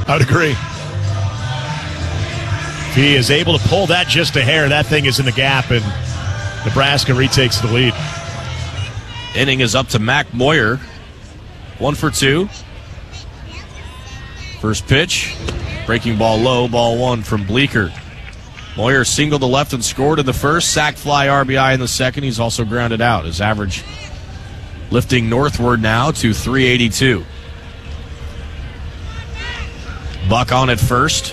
I would agree. If he is able to pull that just a hair, that thing is in the gap, and Nebraska retakes the lead. Inning is up to Mac Moyer. 1 for 2. First pitch. Breaking ball low. Ball 1 from Bleeker. Moyer singled to left and scored in the first. Sac fly RBI in the second. He's also grounded out. His average lifting northward now to 382. Buck on at first.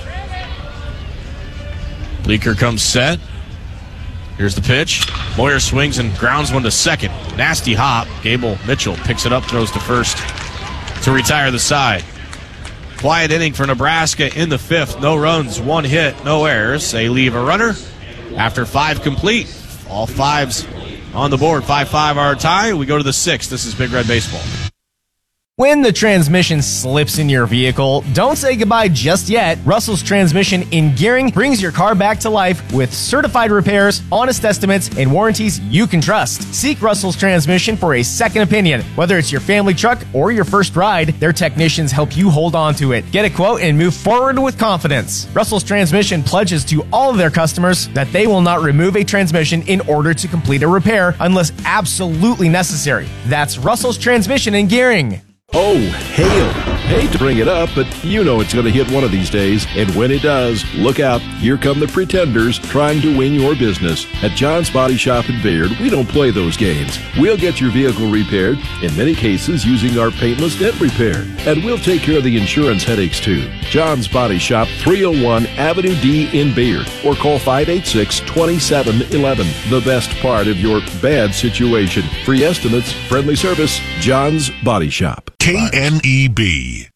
Bleeker comes set. Here's the pitch. Moyer swings and grounds one to second. Nasty hop. Gable Mitchell picks it up, throws to first to retire the side. Quiet inning for Nebraska in the fifth. No runs, 1 hit, no errors. They leave a runner after 5 complete. All 5s on the board. 5-5 our tie. We go to the 6th. This is Big Red Baseball. When the transmission slips in your vehicle, don't say goodbye just yet. Russell's Transmission in Gearing brings your car back to life with certified repairs, honest estimates, and warranties you can trust. Seek Russell's Transmission for a second opinion. Whether it's your family truck or your first ride, their technicians help you hold on to it. Get a quote and move forward with confidence. Russell's Transmission pledges to all of their customers that they will not remove a transmission in order to complete a repair unless absolutely necessary. That's Russell's Transmission in Gearing. Oh, hail. Hate to bring it up, but you know it's going to hit one of these days. And when it does, look out. Here come the pretenders trying to win your business. At John's Body Shop in Bayard, we don't play those games. We'll get your vehicle repaired, in many cases using our paintless dent repair. And we'll take care of the insurance headaches too. John's Body Shop, 301 Avenue D in Bayard. Or call 586-2711. The best part of your bad situation. Free estimates, friendly service, John's Body Shop. KNEB.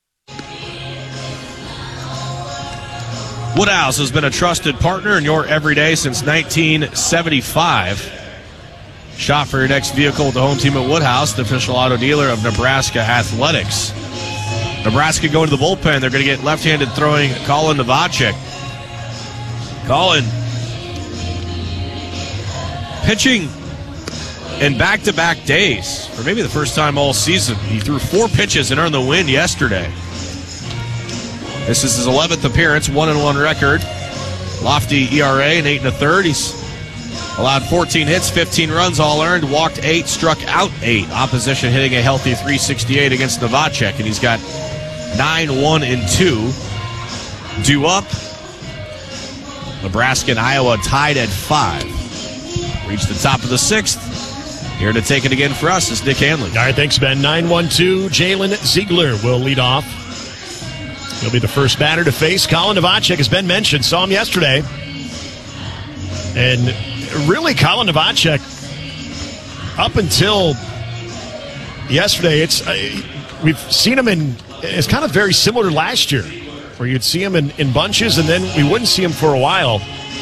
Woodhouse has been a trusted partner in your everyday since 1975. Shop for your next vehicle with the home team at Woodhouse, the official auto dealer of Nebraska Athletics. Nebraska going to the bullpen. They're going to get left-handed throwing Colin Novacek. Colin pitching in back-to-back days, or maybe the first time all season. He threw 4 pitches and earned the win yesterday. This is his 11th appearance, 1-1 record. Lofty ERA, an 8 1/3. He's allowed 14 hits, 15 runs, all earned, walked 8, struck out 8. Opposition hitting a healthy 368 against Novacek, and he's got 9-1-2. Due up. Nebraska and Iowa tied at 5. Reached the top of the 6th. Here to take it again for us is Nick Hanley. All right, thanks, Ben. 9-1-2. Jalen Ziegler will lead off. He'll be the first batter to face Colin Novacek, as Ben mentioned. Saw him yesterday. And really, Colin Novacek, up until yesterday, we've seen him it's kind of very similar to last year, where you'd see him in bunches, and then we wouldn't see him for a while.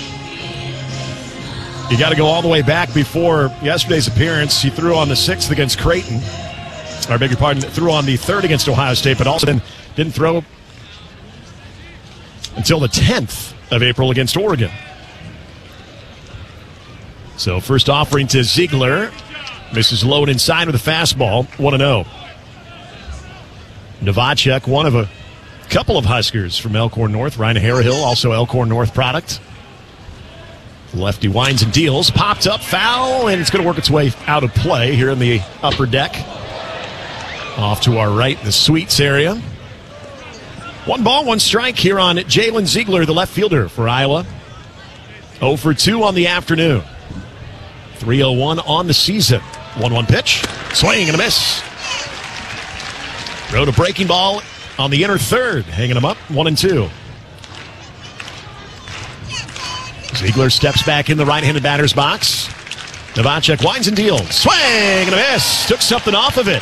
You got to go all the way back before yesterday's appearance. He threw on the 6th against Creighton. I beg your pardon, threw on the 3rd against Ohio State, but also then didn't throw until the 10th of April against Oregon. So first offering to Ziegler. Misses low and inside with a fastball. 1-0. Novacek, one of a couple of Huskers from Elkhorn North. Ryan Harrahill, also Elkhorn North product. Lefty winds and deals. Popped up, foul, and it's going to work its way out of play here in the upper deck. Off to our right in the suites area. 1 ball, 1 strike here on Jalen Ziegler, the left fielder for Iowa. 0 for 2 on the afternoon. 3-0-1 on the season. 1-1 pitch. Swing and a miss. Throw to breaking ball on the inner third. Hanging him up. 1-2. Ziegler steps back in the right-handed batter's box. Novacek winds and deals. Swing and a miss. Took something off of it.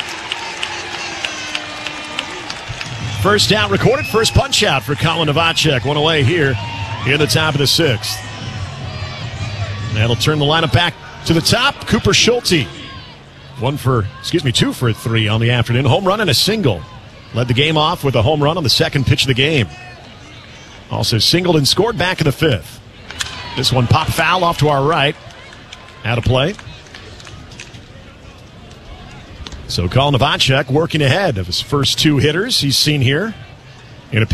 First out recorded. First punch out for Colin Novacek. 1 away here in the top of the 6th. That'll turn the lineup back to the top. Cooper Schulte. 2 for 3 on the afternoon. Home run and a single. Led the game off with a home run on the second pitch of the game. Also singled and scored back in the 5th. This one popped foul off to our right. Out of play. So Colin Novacek working ahead of his first 2 hitters he's seen here.